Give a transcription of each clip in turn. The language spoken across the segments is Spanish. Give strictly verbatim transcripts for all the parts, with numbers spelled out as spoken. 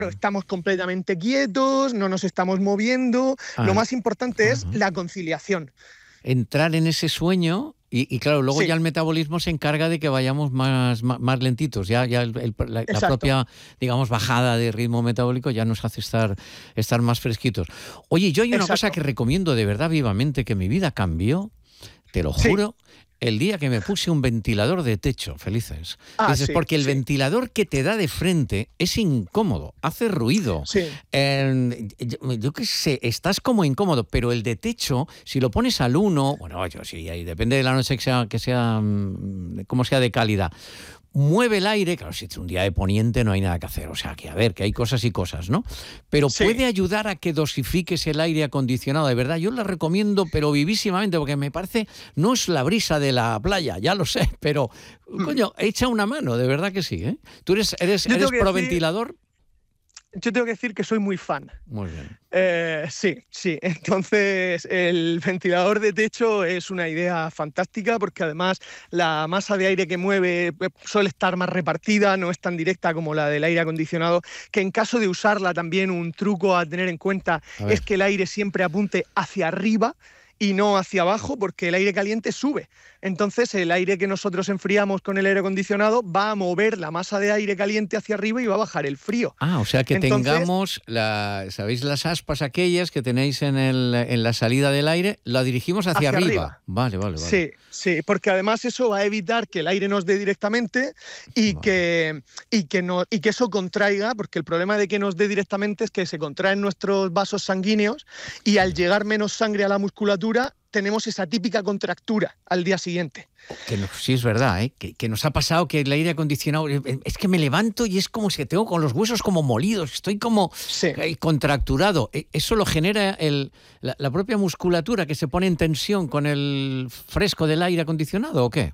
estamos completamente quietos, no nos estamos moviendo. Ah, Lo más importante ajá. es la conciliación. Entrar en ese sueño y, y claro, luego Sí. ya el metabolismo se encarga de que vayamos más, más, más lentitos. Ya, ya el, el, la, la propia, digamos, bajada de ritmo metabólico ya nos hace estar, estar más fresquitos. Oye, yo hay una Exacto. cosa que recomiendo de verdad vivamente, que mi vida cambió, te lo juro, sí. El día que me puse un ventilador de techo, Felices. Ah, Dices, sí, porque el sí. ventilador que te da de frente es incómodo, hace ruido. Sí. Eh, yo, yo qué sé, estás como incómodo, pero el de techo, si lo pones al uno, bueno, yo sí, ahí depende de la noche que sea, que sea, como sea de calidad. Mueve el aire, claro, si es un día de poniente no hay nada que hacer, o sea, que a ver, que hay cosas y cosas, ¿no? Pero Sí. puede ayudar a que dosifiques el aire acondicionado, de verdad, yo la recomiendo, pero vivísimamente, porque me parece, no es la brisa de la playa, ya lo sé, pero, mm. coño, echa una mano, de verdad que sí, ¿eh? ¿Tú eres, eres, eres pro decir... ventilador? Yo tengo que decir que soy muy fan. Muy bien. Eh, sí, sí. Entonces, el ventilador de techo es una idea fantástica porque además la masa de aire que mueve suele estar más repartida, no es tan directa como la del aire acondicionado, que en caso de usarla también un truco a tener en cuenta es que el aire siempre apunte hacia arriba y no hacia abajo, porque el aire caliente sube. Entonces, el aire que nosotros enfriamos con el aire acondicionado va a mover la masa de aire caliente hacia arriba y va a bajar el frío. Ah, o sea que Entonces, tengamos, la, ¿sabéis las aspas aquellas que tenéis en, el, en la salida del aire? La dirigimos hacia, hacia arriba. arriba. Vale, vale, vale. Sí, sí, porque además eso va a evitar que el aire nos dé directamente y, vale. que, y, que, no, y que eso contraiga, porque el problema de que nos dé directamente es que se contraen nuestros vasos sanguíneos y al llegar menos sangre a la musculatura, tenemos esa típica contractura al día siguiente. Que no, sí, es verdad, ¿eh? que, que nos ha pasado que el aire acondicionado, es que me levanto y es como si tengo con los huesos como molidos, estoy como sí. contracturado. ¿Eso lo genera el, la, la propia musculatura que se pone en tensión con el fresco del aire acondicionado o qué?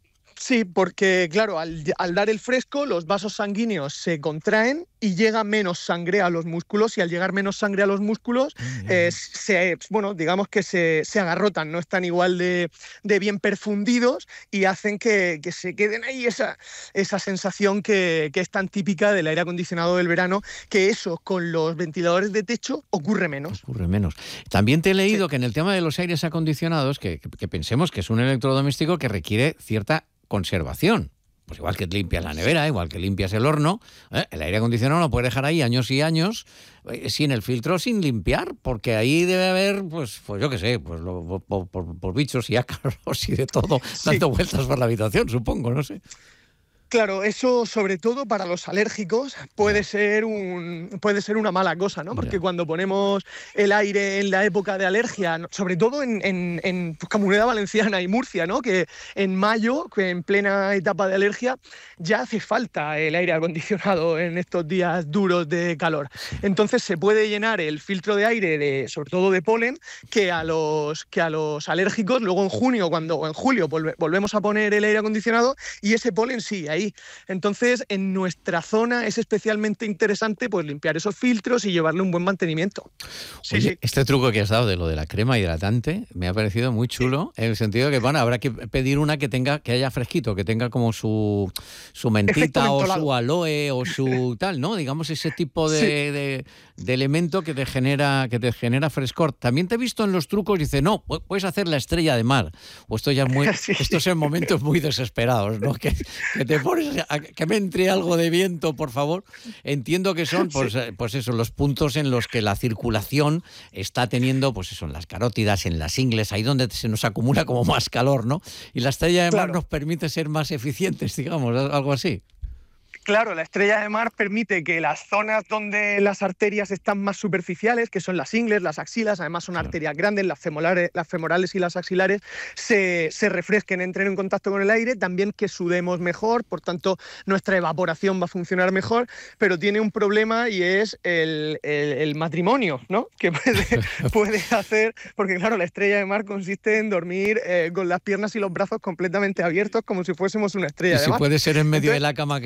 Sí, porque claro, al, al dar el fresco los vasos sanguíneos se contraen y llega menos sangre a los músculos y al llegar menos sangre a los músculos, mm. eh, se, bueno, digamos que se, se agarrotan, no están igual de, de bien perfundidos y hacen que, que se queden ahí esa, esa sensación que, que es tan típica del aire acondicionado del verano, que eso con los ventiladores de techo ocurre menos. Ocurre menos. También te he leído sí. que en el tema de los aires acondicionados, que, que, que pensemos que es un electrodoméstico que requiere cierta conservación. Pues igual que limpias la nevera, igual que limpias el horno, ¿eh? El aire acondicionado lo puedes dejar ahí años y años eh, sin el filtro, sin limpiar, porque ahí debe haber, pues, pues yo qué sé, pues lo, por, por, por bichos y ácaros y de todo, sí. dando vueltas por la habitación, supongo, no sé. Claro, eso sobre todo para los alérgicos puede yeah. ser un puede ser una mala cosa, ¿no? Porque yeah. cuando ponemos el aire en la época de alergia, sobre todo en, en, en Comunidad Valenciana y Murcia, ¿no? Que en mayo, que en plena etapa de alergia, ya hace falta el aire acondicionado en estos días duros de calor. Entonces se puede llenar el filtro de aire, de, sobre todo de polen, que a los que a los alérgicos, luego en junio, cuando o en julio volve, volvemos a poner el aire acondicionado y ese polen sí, ahí. Entonces, en nuestra zona es especialmente interesante pues limpiar esos filtros y llevarle un buen mantenimiento. Sí, Oye, sí. Este truco que has dado de lo de la crema hidratante me ha parecido muy chulo, sí. en el sentido de que, bueno, habrá que pedir una que tenga, que haya fresquito, que tenga como su, su mentita o su aloe o su tal, ¿no? Digamos, ese tipo de, sí. de, de elemento que te genera, que te genera frescor. También te he visto en los trucos, dice, no, puedes hacer la estrella de mar. O esto ya es muy, sí. estos son momentos muy desesperados, ¿no? Que, que te que me entre algo de viento, por favor. Entiendo que son, pues, sí. pues eso, los puntos en los que la circulación está teniendo, pues eso, en las carótidas, en las ingles, ahí donde se nos acumula como más calor, ¿no? Y la estrella de mar claro. nos permite ser más eficientes, digamos, algo así. Claro, la estrella de mar permite que las zonas donde las arterias están más superficiales, que son las ingles, las axilas, además son claro. arterias grandes, las femorales, las femorales y las axilares, se, se refresquen, entren en contacto con el aire, también que sudemos mejor, por tanto nuestra evaporación va a funcionar mejor, pero tiene un problema y es el, el, el matrimonio, ¿no? Que puede, puede hacer, porque claro, la estrella de mar consiste en dormir eh, con las piernas y los brazos completamente abiertos como si fuésemos una estrella y de si mar. puede ser en medio Entonces, de la cama que está más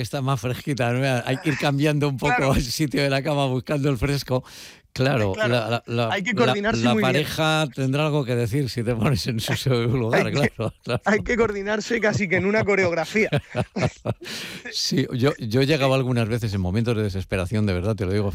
fresquita, ¿no? Hay que ir cambiando un poco claro. el sitio de la cama buscando el fresco. Claro, claro. La, la, hay que coordinarse la, la muy pareja bien. tendrá algo que decir si te pones en su lugar, hay que, claro, claro. Hay que coordinarse casi que en una coreografía. Sí, yo, yo he llegado algunas veces en momentos de desesperación, de verdad, te lo digo,